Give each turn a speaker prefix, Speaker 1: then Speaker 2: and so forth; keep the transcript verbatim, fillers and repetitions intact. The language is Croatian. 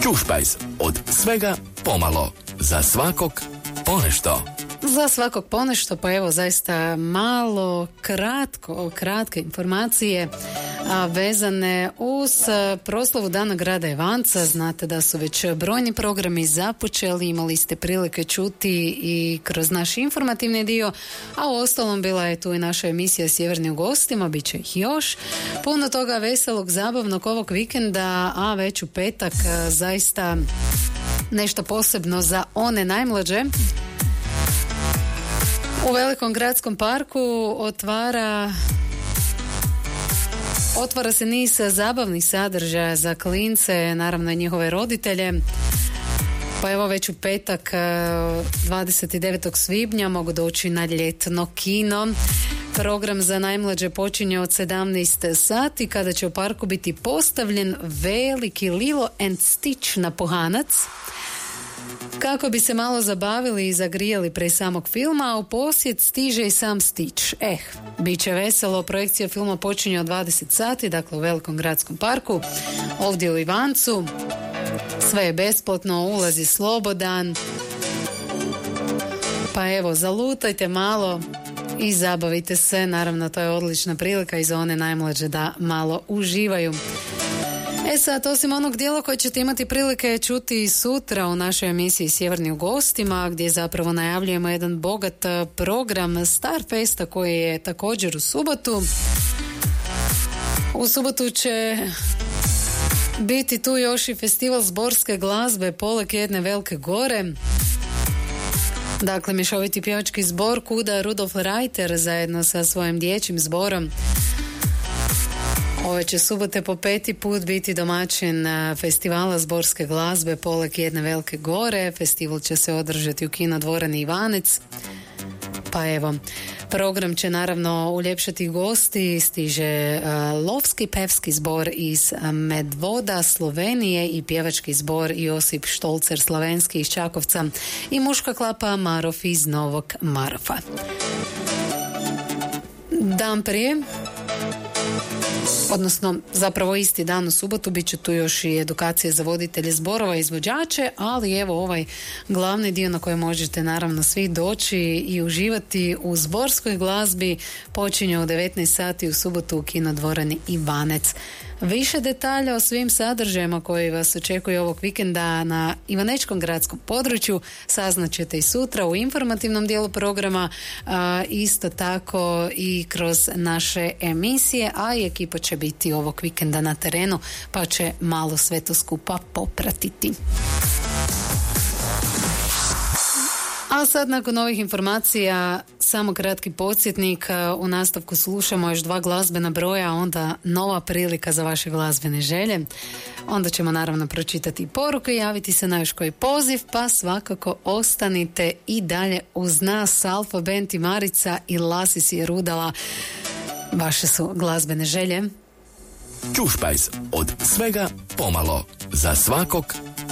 Speaker 1: Ćušpajz, od svega pomalo, za svakog ponešto.
Speaker 2: Za svakog ponešto, pa evo zaista malo kratko, kratke informacije a, vezane uz proslavu Dana grada Ivanca. Znate da su već brojni programi započeli, imali ste prilike čuti i kroz naš informativni dio, a u ostalom bila je tu i naša emisija Sjeverni u gostima, bit će ih još. Puno toga veselog, zabavnog ovog vikenda, a već u petak a, zaista nešto posebno za one najmlađe. U Velikom gradskom parku otvara otvara se niz zabavnih sadržaja za klince, naravno i njihove roditelje. Pa evo već u petak dvadeset devetog svibnja mogu doći na ljetno kino. Program za najmlađe počinje od sedamnaest sati kada će u parku biti postavljen veliki Lilo and Stitch napuhanac. Kako bi se malo zabavili i zagrijali pre samog filma, a u posjet stiže i sam Stitch. Eh, bit će veselo, projekcija filma počinje od dvadeset sati, dakle u Velikom gradskom parku, ovdje u Ivancu. Sve je besplatno, ulaz je slobodan. Pa evo, zalutajte malo i zabavite se, naravno to je odlična prilika i za one najmlađe da malo uživaju. E sad, osim onog dijela koje ćete imati prilike čuti sutra u našoj emisiji Sjeverni u gostima, gdje zapravo najavljujemo jedan bogat program Starfesta koji je također u subotu. U subotu će biti tu još i festival zborske glazbe Poleg jedne velike gore. Dakle, mješoviti pjevački zbor Kuda Rudolf Reiter zajedno sa svojim dječjim zborom. Ove će subote po peti put biti domaćin festivala zborske glazbe Poleg jedne velike gore. Festival će se održati u kinodvorani Ivanec. Pa evo, program će naravno uljepšati gosti. Stiže uh, lovski pevski zbor iz Medvoda, Slovenije i pjevački zbor Josip Štolcer Slavenski iz Čakovca i muška klapa Marof iz Novog Marofa. Dan prije, odnosno zapravo isti dan u subotu, bit će tu još i edukacije za voditelje zborova i izvođače, ali evo ovaj glavni dio na koji možete naravno svi doći i uživati u zborskoj glazbi počinje u devetnaest sati u subotu u kinodvorani Ivanec. Više detalja o svim sadržajima koji vas očekuju ovog vikenda na Ivanečkom gradskom području saznaćete i sutra u informativnom dijelu programa, a isto tako i kroz naše emisije, a i ekipa će biti ovog vikenda na terenu pa će malo sve to skupa popratiti. A sad nakon ovih informacija samo kratki podsjetnik, u nastavku slušamo još dva glazbena broja, onda nova prilika za vaše glazbene želje. Onda ćemo naravno pročitati poruke, javiti se na još koji poziv, pa svakako ostanite i dalje uz nas. Alfa Band i Marica i Lasis je Rudala. Vaše su glazbene želje.
Speaker 1: Ćušpajz, od svega pomalo, za svakog